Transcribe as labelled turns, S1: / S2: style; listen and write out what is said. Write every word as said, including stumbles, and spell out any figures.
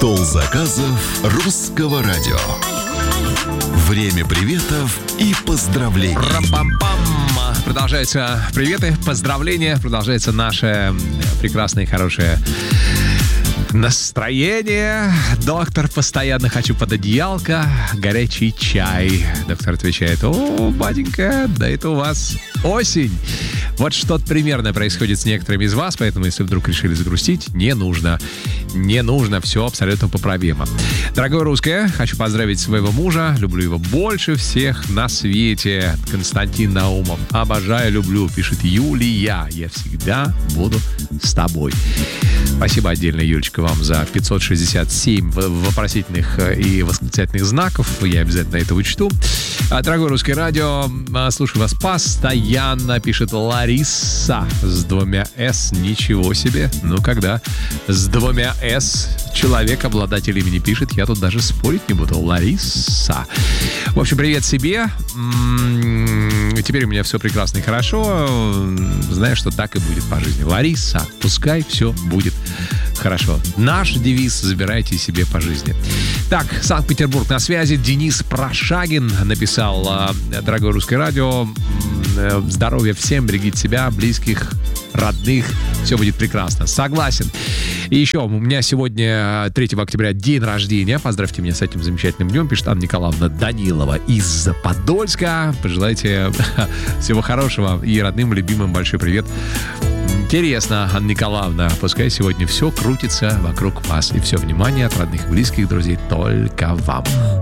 S1: Стол заказов русского радио. Время приветов и поздравлений.
S2: Рам-пам-пам. Продолжаются приветы, поздравления. Продолжается наше прекрасное и хорошее настроение. Доктор, постоянно хочу под одеялко, горячий чай. Доктор отвечает: о, батенька, да это у вас осень. Вот что-то примерно происходит с некоторыми из вас, поэтому если вдруг решили загрустить, не нужно. Не нужно, все абсолютно поправимо. Дорогое русское, хочу поздравить своего мужа. Люблю его больше всех на свете. Константин Наумов. Обожаю, люблю, пишет Юлия. Я всегда буду с тобой. Спасибо отдельно, Юлечка, вам за пятьсот шестьдесят семь вопросительных и восклицательных знаков. Я обязательно это учту. Дорогое русское радио, слушаю вас постоянно, пишет Лариса с двумя «с». Ничего себе. Ну, когда с двумя «с» человек, обладатель имени, пишет, я тут даже спорить не буду. Лариса. В общем, привет себе. Теперь у меня все прекрасно и хорошо. Знаю, что так и будет по жизни. Лариса, пускай все будет хорошо. Наш девиз: забирайте себе по жизни. Так, Санкт-Петербург на связи. Денис Прошагин написал: дорогое русское радио, здоровья всем, берегите себя, близких, родных. Все будет прекрасно. Согласен. И еще, у меня сегодня третьего октября день рождения. Поздравьте меня с этим замечательным днем, пишет Анна Николаевна Данилова из Подольска. Пожелайте всего хорошего и родным, любимым большой привет. Интересно, Анна Николаевна, пускай сегодня все крутится вокруг вас. И все внимание от родных и близких друзей только вам.